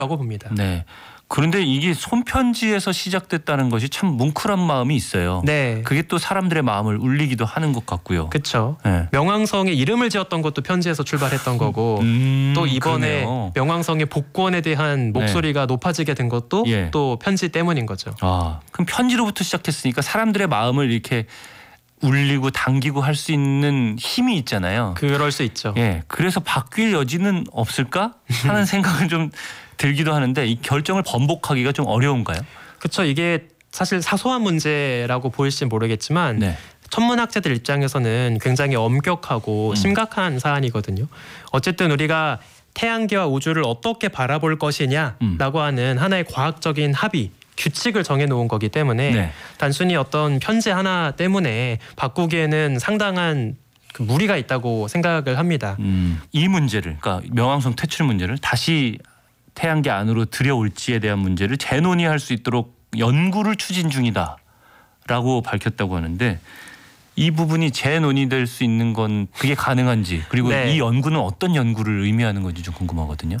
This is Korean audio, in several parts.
봅니다. 네. 그런데 이게 손편지에서 시작됐다는 것이 참 뭉클한 마음이 있어요. 네. 그게 또 사람들의 마음을 울리기도 하는 것 같고요. 그렇죠. 네. 명왕성의 이름을 지었던 것도 편지에서 출발했던 거고 또 이번에 그러네요. 명왕성의 복권에 대한 목소리가 높아지게 된 것도 예. 또 편지 때문인 거죠. 아, 그럼 편지로부터 시작했으니까 사람들의 마음을 이렇게 울리고 당기고 할 수 있는 힘이 있잖아요. 그럴 수 있죠. 예, 그래서 바뀔 여지는 없을까 하는 생각은 좀 들기도 하는데 이 결정을 번복하기가 좀 어려운가요? 그렇죠. 이게 사실 사소한 문제라고 보일지 모르겠지만 네. 천문학자들 입장에서는 굉장히 엄격하고 심각한 사안이거든요. 어쨌든 우리가 태양계와 우주를 어떻게 바라볼 것이냐라고 하는 하나의 과학적인 합의, 규칙을 정해놓은 거기 때문에 네. 단순히 어떤 편지 하나 때문에 바꾸기에는 상당한 그 무리가 있다고 생각을 합니다. 이 문제를, 그러니까 명왕성 퇴출 문제를 다시 태양계 안으로 들여올지에 대한 문제를 재논의할 수 있도록 연구를 추진 중이다라고 밝혔다고 하는데 이 부분이 재논의될 수 있는 건 그게 가능한지 그리고 네. 이 연구는 어떤 연구를 의미하는 건지 좀 궁금하거든요.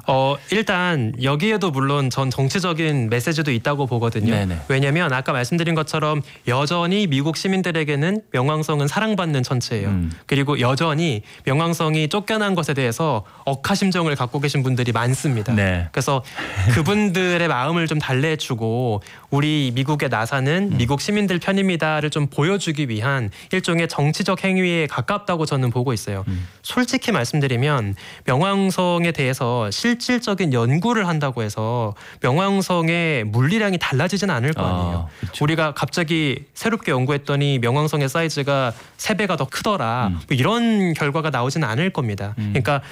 일단 여기에도 물론 전 정치적인 메시지도 있다고 보거든요. 네네. 왜냐하면 아까 말씀드린 것처럼 여전히 미국 시민들에게는 명왕성은 사랑받는 천체예요. 그리고 여전히 명왕성이 쫓겨난 것에 대해서 억하심정을 갖고 계신 분들이 많습니다. 네. 그래서 그분들의 마음을 좀 달래주고 우리 미국의 나사는 미국 시민들 편입니다를 좀 보여주기 위한 일종의 정치적 행위에 가깝다고 저는 보고 있어요. 솔직히 말씀드리면 명왕성에 대해서 실질적인 연구를 한다고 해서 명왕성의 물리량이 달라지진 않을 거 아니에요. 그렇죠. 우리가 갑자기 새롭게 연구했더니 명왕성의 사이즈가 3배가 더 크더라. 뭐 이런 결과가 나오진 않을 겁니다. 그러니까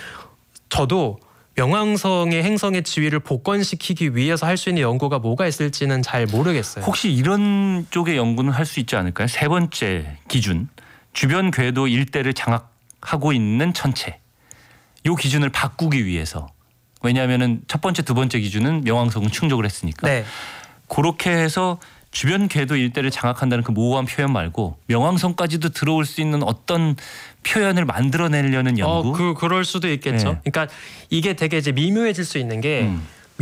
저도 명왕성의 행성의 지위를 복권시키기 위해서 할 수 있는 연구가 뭐가 있을지는 잘 모르겠어요. 혹시 이런 쪽의 연구는 할 수 있지 않을까요? 세 번째 기준, 주변 궤도 일대를 장악하고 있는 천체. 이 기준을 바꾸기 위해서. 왜냐하면은 첫 번째, 두 번째 기준은 명왕성은 충족을 했으니까. 네. 그렇게 해서 주변 궤도 일대를 장악한다는 그 모호한 표현 말고 명왕성까지도 들어올 수 있는 어떤 표현을 만들어내려는 연구? 그럴 수도 있겠죠. 네. 그러니까 이게 되게 이제 미묘해질 수 있는 게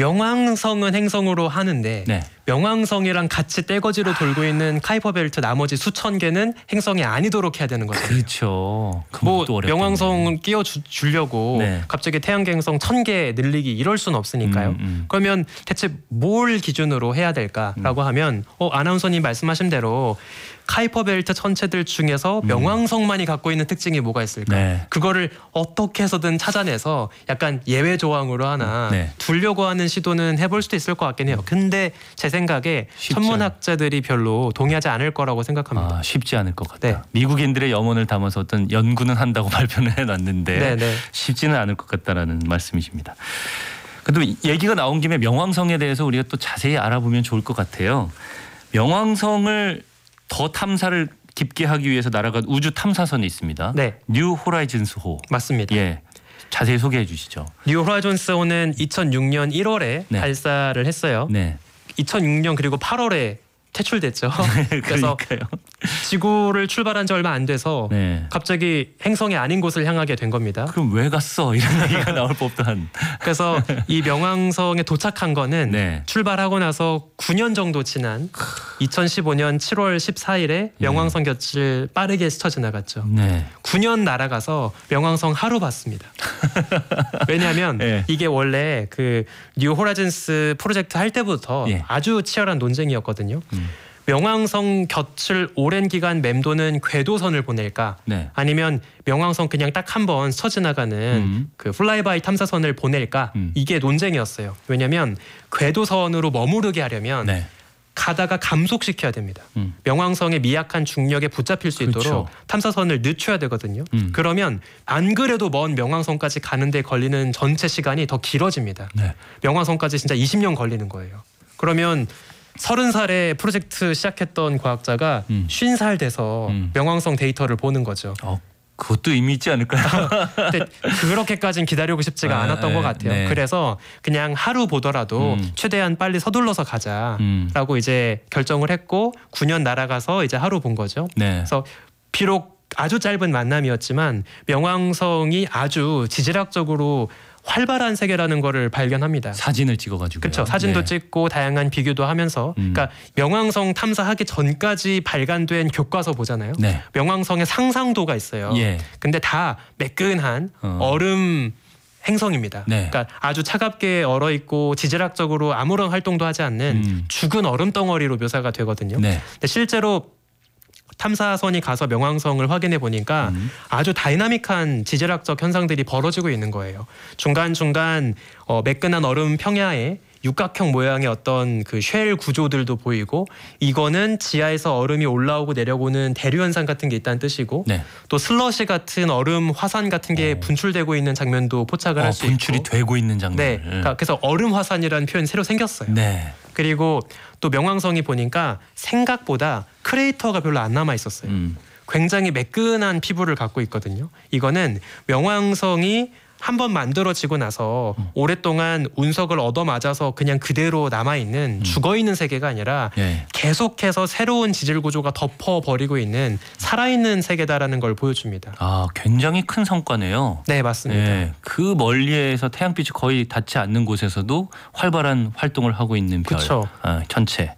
명왕성은 행성으로 하는데 네. 명왕성이랑 같이 떼거지로 돌고 있는 카이퍼 벨트 나머지 수천 개는 행성이 아니도록 해야 되는 거죠. 그렇죠. 뭐 그것도 어렵겠네. 명왕성을 끼워 주려고 네. 갑자기 태양계 행성 1000개 늘리기 이럴 수는 없으니까요. 그러면 대체 뭘 기준으로 해야 될까라고 하면 아나운서님 말씀하신 대로 카이퍼 벨트 천체들 중에서 명왕성만이 갖고 있는 특징이 뭐가 있을까? 네. 그거를 어떻게 해서든 찾아내서 약간 예외 조항으로 하나 네. 두려고 하는 시도는 해볼 수도 있을 것 같긴 해요. 근데 제 생각에 쉽지 천문학자들이 별로 동의하지 않을 거라고 생각합니다. 쉽지 않을 것 같다. 네. 미국인들의 염원을 담아서 어떤 연구는 한다고 발표를 해놨는데 네네. 쉽지는 않을 것 같다라는 말씀이십니다. 그래도 얘기가 나온 김에 명왕성에 대해서 우리가 또 자세히 알아보면 좋을 것 같아요. 명왕성을 더 탐사를 깊게 하기 위해서 날아간 우주 탐사선이 있습니다. 네. 뉴 호라이즌스호. 맞습니다. 예, 자세히 소개해 주시죠. 뉴 호라이즌스호는 2006년 1월에 네. 발사를 했어요. 네. 2006년 그리고 8월에 퇴출됐죠. 그래서 그러니까요. 지구를 출발한 지 얼마 안 돼서 네. 갑자기 행성이 아닌 곳을 향하게 된 겁니다. 그럼 왜 갔어? 이런 얘기가 나올 법도 한. 그래서 이 명왕성에 도착한 거는 네. 출발하고 나서 9년 정도 지난 2015년 7월 14일에 명왕성 곁을 빠르게 스쳐 지나갔죠. 네. 9년 날아가서 명왕성 하루 봤습니다. 왜냐하면 예. 이게 원래 그 뉴 호라이즌스 프로젝트 할 때부터 예. 아주 치열한 논쟁이었거든요. 명왕성 곁을 오랜 기간 맴도는 궤도선을 보낼까? 네. 아니면 명왕성 그냥 딱 한 번 스쳐 지나가는 그 플라이바이 탐사선을 보낼까? 이게 논쟁이었어요. 왜냐하면 궤도선으로 머무르게 하려면 네. 가다가 감속시켜야 됩니다. 명왕성의 미약한 중력에 붙잡힐 수 있도록 그렇죠. 탐사선을 늦춰야 되거든요. 그러면 안 그래도 먼 명왕성까지 가는데 걸리는 전체 시간이 더 길어집니다. 네. 명왕성까지 진짜 20년 걸리는 거예요. 그러면 30살에 프로젝트 시작했던 과학자가 50살 돼서 명왕성 데이터를 보는 거죠. 그것도 의미 있지 않을까요? 근데 그렇게까지는 기다리고 싶지가 않았던 것 같아요. 네. 그래서 그냥 하루 보더라도 최대한 빨리 서둘러서 가자라고 이제 결정을 했고 9년 날아가서 이제 하루 본 거죠. 네. 그래서 비록 아주 짧은 만남이었지만 명왕성이 아주 지질학적으로 활발한 세계라는 거를 발견합니다. 사진을 찍어가지고. 그렇죠. 사진도 네. 찍고 다양한 비교도 하면서, 그러니까 명왕성 탐사하기 전까지 발간된 교과서 보잖아요. 네. 명왕성의 상상도가 있어요. 예. 근데 다 매끈한 얼음 행성입니다. 네. 그러니까 아주 차갑게 얼어 있고 지질학적으로 아무런 활동도 하지 않는 죽은 얼음 덩어리로 묘사가 되거든요. 네. 근데 실제로 탐사선이 가서 명왕성을 확인해 보니까 아주 다이나믹한 지질학적 현상들이 벌어지고 있는 거예요. 중간중간 매끈한 얼음 평야에 육각형 모양의 어떤 그 쉘 구조들도 보이고, 이거는 지하에서 얼음이 올라오고 내려오는 대류 현상 같은 게 있다는 뜻이고, 네. 또 슬러시 같은 얼음 화산 같은 게 분출되고 있는 장면도 포착을 할 수 있고. 분출이 되고 있는 장면. 네, 그러니까 그래서 얼음 화산이라는 표현이 새로 생겼어요. 네. 그리고 또 명왕성이 보니까 생각보다 크레이터가 별로 안 남아 있었어요. 굉장히 매끈한 피부를 갖고 있거든요. 이거는 명왕성이 한번 만들어지고 나서 오랫동안 운석을 얻어맞아서 그냥 그대로 남아있는 죽어있는 세계가 아니라 예. 계속해서 새로운 지질 구조가 덮어버리고 있는 살아있는 세계다라는 걸 보여줍니다. 아, 굉장히 큰 성과네요. 네, 맞습니다. 예, 그 멀리에서 태양빛이 거의 닿지 않는 곳에서도 활발한 활동을 하고 있는 별. 그쵸. 아, 전체.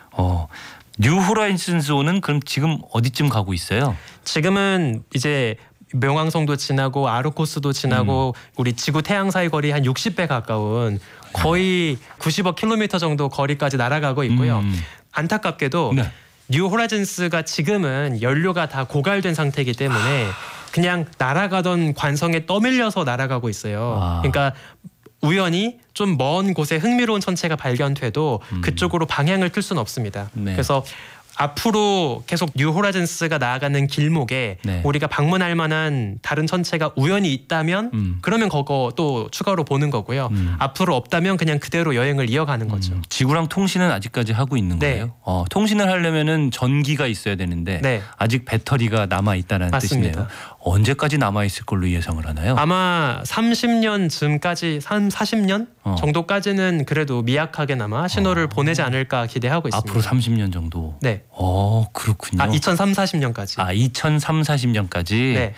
뉴 호라이즌즈는 그럼 지금 어디쯤 가고 있어요? 지금은 이제 명왕성도 지나고 아르코스도 지나고 우리 지구 태양 사이 거리 한 60배 가까운 거의 90억 킬로미터 정도 거리까지 날아가고 있고요. 안타깝게도 네. 뉴 호라이즌스가 지금은 연료가 다 고갈된 상태이기 때문에 그냥 날아가던 관성에 떠밀려서 날아가고 있어요. 아. 그러니까 우연히 좀 먼 곳에 흥미로운 천체가 발견돼도 그쪽으로 방향을 틀 수는 없습니다. 네. 그래서 앞으로 계속 뉴 호라이즌스가 나아가는 길목에 네. 우리가 방문할 만한 다른 천체가 우연히 있다면 그러면 그거 또 추가로 보는 거고요. 앞으로 없다면 그냥 그대로 여행을 이어가는 거죠. 지구랑 통신은 아직까지 하고 있는 네. 거예요? 통신을 하려면은 전기가 있어야 되는데 네. 아직 배터리가 남아 있다는 맞습니다. 뜻이네요. 언제까지 남아 있을 걸로 예상을 하나요? 아마 30년쯤까지 40년 정도까지는 그래도 미약하게나마 신호를 보내지 않을까 기대하고 있습니다. 앞으로 30년 정도. 네. 그렇군요. 2030, 40년까지. 2030, 40년까지. 네.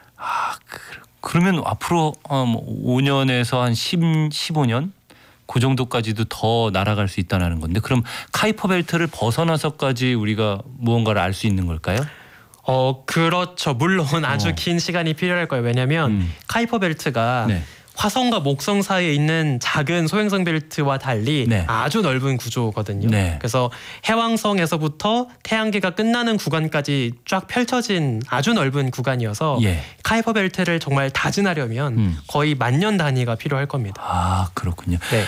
그러면 앞으로 5년에서 한 15년 그 정도까지도 더 날아갈 수 있다는 건데, 그럼 카이퍼 벨트를 벗어나서까지 우리가 무언가를 알 수 있는 걸까요? 그렇죠. 물론 아주 긴 시간이 필요할 거예요. 왜냐하면 카이퍼 벨트가 네. 화성과 목성 사이에 있는 작은 소행성 벨트와 달리 네. 아주 넓은 구조거든요. 네. 그래서 해왕성에서부터 태양계가 끝나는 구간까지 쫙 펼쳐진 아주 넓은 구간이어서 예. 카이퍼 벨트를 정말 다 지나려면 거의 1000년 단위가 필요할 겁니다. 그렇군요. 네.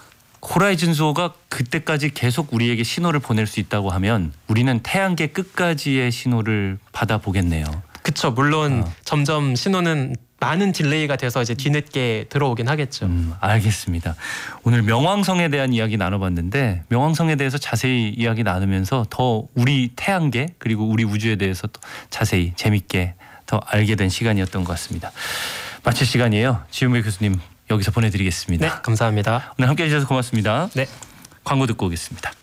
호라이즌소가 그때까지 계속 우리에게 신호를 보낼 수 있다고 하면 우리는 태양계 끝까지의 신호를 받아보겠네요. 그렇죠. 물론 점점 신호는 많은 딜레이가 돼서 이제 뒤늦게 들어오긴 하겠죠. 알겠습니다. 오늘 명왕성에 대한 이야기 나눠봤는데, 명왕성에 대해서 자세히 이야기 나누면서 더 우리 태양계 그리고 우리 우주에 대해서 또 자세히 재밌게 더 알게 된 시간이었던 것 같습니다. 마칠 시간이에요. 지은배 교수님 여기서 보내드리겠습니다. 네, 감사합니다. 오늘 함께해 주셔서 고맙습니다. 네. 광고 듣고 오겠습니다.